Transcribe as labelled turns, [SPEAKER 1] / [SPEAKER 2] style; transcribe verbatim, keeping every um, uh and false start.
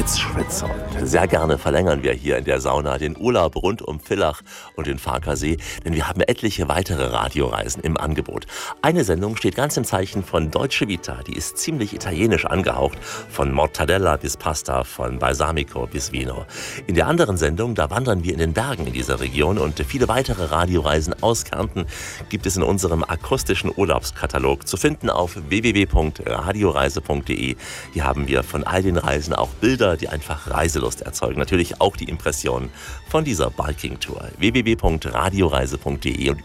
[SPEAKER 1] Schwitz-Schwitz. Und sehr gerne verlängern wir hier in der Sauna den Urlaub rund um Villach und den Farkasee, denn wir haben etliche weitere Radioreisen im Angebot. Eine Sendung steht ganz im Zeichen von Deutsche Vita, die ist ziemlich italienisch angehaucht, von Mortadella bis Pasta, von Balsamico bis Vino. In der anderen Sendung, da wandern wir in den Bergen in dieser Region und viele weitere Radioreisen aus Kärnten gibt es in unserem akustischen Urlaubskatalog zu finden auf w w w punkt radioreise punkt de. Hier haben wir von all den Reisen auch Bilder, die einfach Reiselust erzeugen. Natürlich auch die Impressionen von dieser Biking-Tour. w w w punkt radioreise punkt de. Und